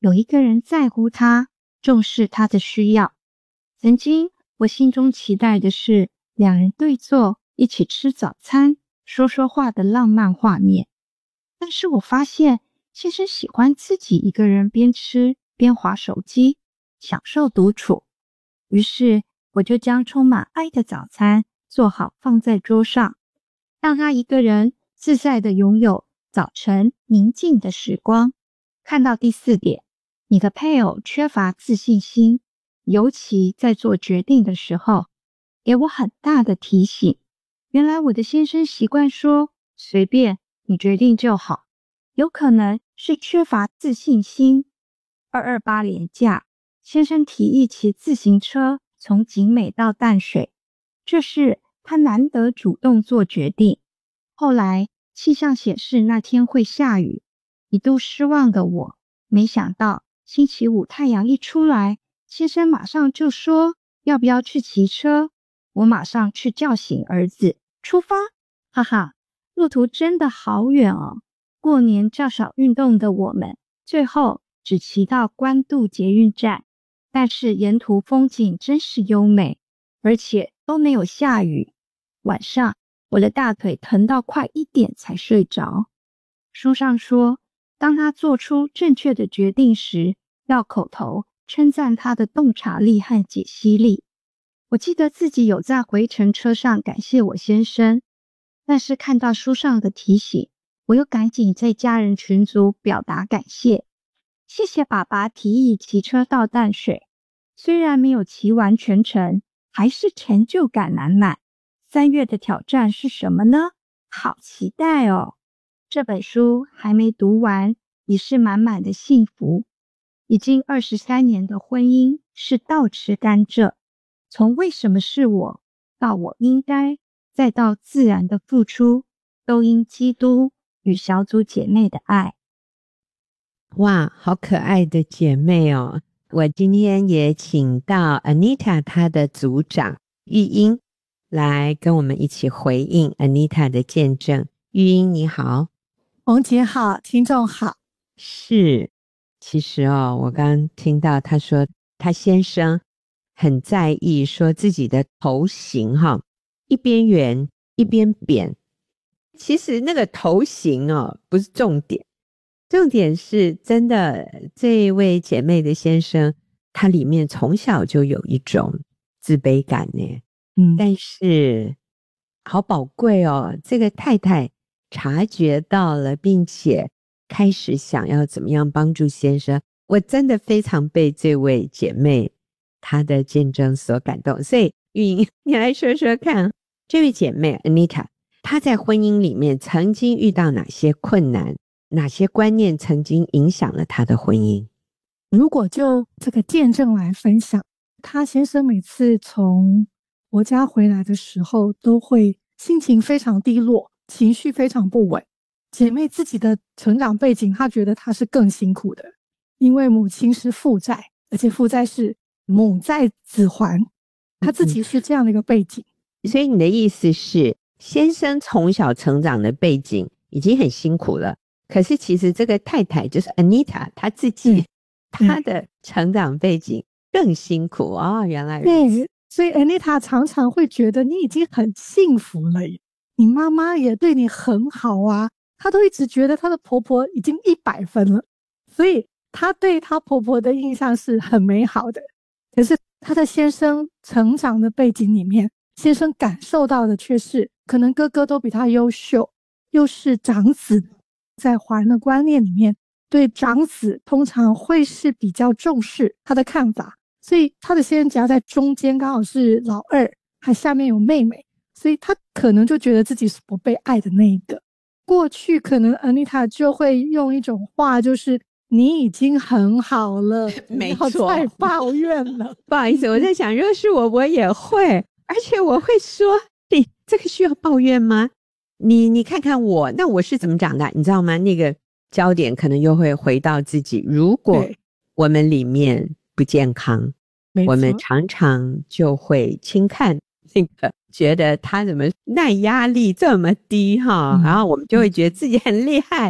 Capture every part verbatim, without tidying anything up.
有一个人在乎他，重视他的需要。曾经我心中期待的是两人对坐，一起吃早餐，说说话的浪漫画面。但是我发现先生喜欢自己一个人边吃边滑手机，享受独处。于是我就将充满爱的早餐做好放在桌上，让他一个人自在地拥有早晨宁静的时光。看到第四点，你的配偶缺乏自信心，尤其在做决定的时候，给我很大的提醒。原来我的先生习惯说随便，你决定就好，有可能是缺乏自信心。二二八连假，先生提议骑自行车从景美到淡水，这是他难得主动做决定。后来气象显示那天会下雨，一度失望的我，没想到星期五太阳一出来，先生马上就说要不要去骑车。我马上去叫醒儿子，出发。哈哈，路途真的好远哦。过年较少运动的我们，最后只骑到关渡捷运站，但是沿途风景真是优美，而且都没有下雨。晚上我的大腿疼到快一点才睡着。书上说，当他做出正确的决定时，要口头称赞他的洞察力和解析力。我记得自己有在回程车上感谢我先生，但是看到书上的提醒，我又赶紧在家人群组表达感谢。谢谢爸爸提议骑车到淡水，虽然没有骑完全程，还是成就感满满。三月的挑战是什么呢？好期待哦！这本书还没读完，已是满满的幸福。已经二十三年的婚姻是倒吃甘蔗，从为什么是我，到我应该，再到自然的付出，都因基督与小组姐妹的爱。 哇，好可爱的姐妹哦！我今天也请到 Anita 她的组长玉英来跟我们一起回应 Anita 的见证。玉英你好。 红姐好，听众好。 是，其实哦，我刚刚听到她说她先生很在意说自己的头型哈，一边圆一边扁。其实那个头型哦不是重点，重点是真的这位姐妹的先生，他里面从小就有一种自卑感呢。嗯，但是好宝贵哦，这个太太察觉到了，并且开始想要怎么样帮助先生。我真的非常被这位姐妹她的见证所感动。所以玉英你来说说看，这位姐妹 Anita 她在婚姻里面曾经遇到哪些困难，哪些观念曾经影响了她的婚姻？ 如果就这个见证来分享，她先生每次从国家回来的时候都会心情非常低落，情绪非常不稳。姐妹自己的成长背景，她觉得她是更辛苦的，因为母亲是负债，而且负债是母债子还，她自己是这样的一个背景。 所以你的意思是，先生从小成长的背景已经很辛苦了，可是其实这个太太就是 Anita 她自己，她的成长背景更辛苦哦，原来如此。 对，所以 Anita 常常会觉得你已经很幸福了耶，你妈妈也对你很好啊，她都一直觉得她的婆婆已经一百分了，所以她对她婆婆的印象是很美好的。可是她的先生成长的背景里面，先生感受到的却是可能哥哥都比他优秀，又是长子，在华人的观念里面，对长子通常会是比较重视他的看法，所以他的先生夹在中间，刚好是老二，还下面有妹妹，所以他可能就觉得自己是不被爱的那一个。过去可能 Anita 就会用一种话，就是你已经很好了， 没错， 不要再抱怨了。 不好意思，我在想，如果是我，我也会，而且我会说，你这个需要抱怨吗？你你看看我，那我是怎么长大，你知道吗？那个焦点可能又会回到自己。如果我们里面不健康，我们常常就会轻看那个，觉得他怎么耐压力这么低哈、嗯，然后我们就会觉得自己很厉害。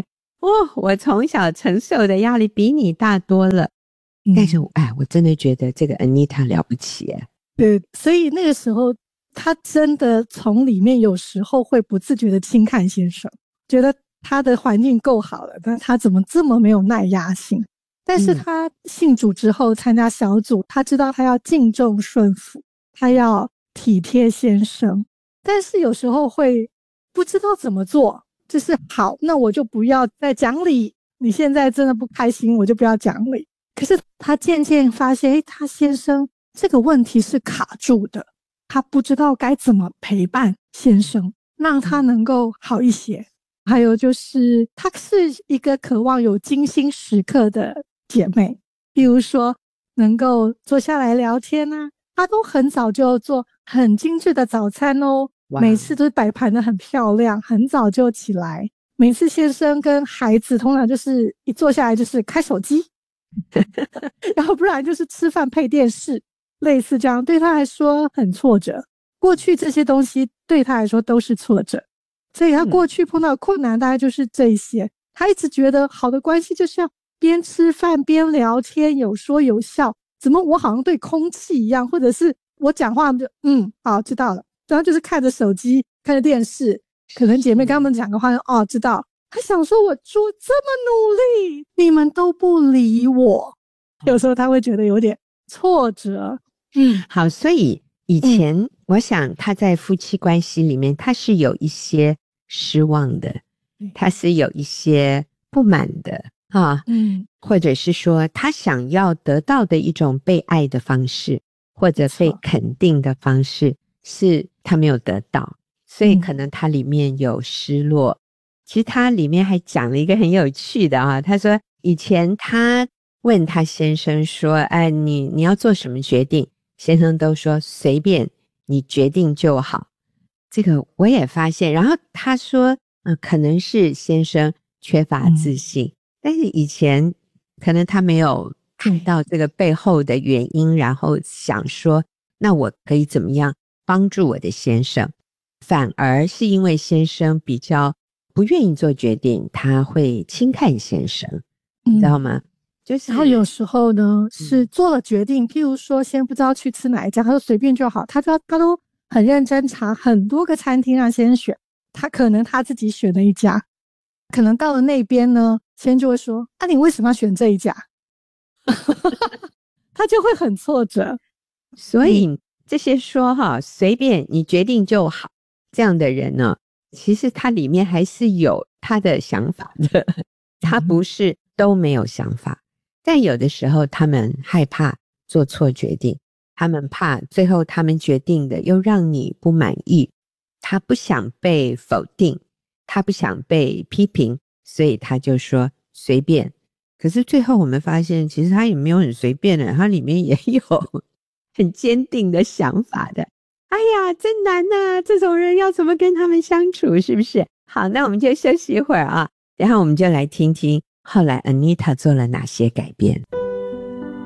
哦，我从小承受的压力比你大多了。 嗯、 但是哎，我真的觉得这个 Anita 了不起耶。 对，所以那个时候他真的从里面有时候会不自觉的轻看先生，觉得他的环境够好了，但他怎么这么没有耐压性。但是他信主之后参加小组，他知道他要敬重顺服，他要体贴先生，但是有时候会不知道怎么做，就是好，那我就不要再讲理，你现在真的不开心，我就不要讲理。可是他渐渐发现，诶，他先生这个问题是卡住的，他不知道该怎么陪伴先生，让他能够好一些。还有就是她是一个渴望有精心时刻的姐妹，比如说能够坐下来聊天啊，她都很早就做很精致的早餐哦，每次都摆盘得很漂亮，很早就起来。每次先生跟孩子通常就是一坐下来就是开手机然后不然就是吃饭配电视，类似这样，对他来说很挫折。过去这些东西对他来说都是挫折，所以他过去碰到困难大概就是这一些。他一直觉得好的关系就是要边吃饭边聊天，有说有笑，怎么我好像对空气一样，或者是我讲话就嗯好知道了，然后就是看着手机看着电视，可能姐妹跟他们讲个话哦知道。他想说我做这么努力你们都不理我，有时候他会觉得有点挫折。 嗯，好，所以以前、嗯、我想他在夫妻关系里面他是有一些失望的，他是有一些不满的啊，嗯，或者是说他想要得到的一种被爱的方式或者被肯定的方式是他没有得到，所以可能他里面有失落、嗯、其实他里面还讲了一个很有趣的啊，他说以前他问他先生说哎，你你要做什么决定，先生都说随便你决定就好。这个我也发现，然后他说呃，可能是先生缺乏自信、嗯、但是以前可能他没有看到这个背后的原因，然后想说那我可以怎么样帮助我的先生，反而是因为先生比较不愿意做决定，他会轻看先生、嗯、你知道吗？就是然后有时候呢是做了决定、嗯、譬如说先不知道去吃哪一家，他说随便就好，他就他都很认真查很多个餐厅让先生选，他可能他自己选了一家，可能到了那边呢先生就会说啊你为什么要选这一家他就会很挫折。 所以这些说哈随便你决定就好这样的人呢，其实他里面还是有他的想法的，他不是都没有想法，但有的时候他们害怕做错决定，他们怕最后他们决定的又让你不满意，他不想被否定，他不想被批评，所以他就说随便。可是最后我们发现其实他也没有很随便的，他里面也有很坚定的想法的。哎呀真难啊，这种人要怎么跟他们相处，是不是？好，那我们就休息一会儿啊，然后我们就来听听后来 Anita 做了哪些改变。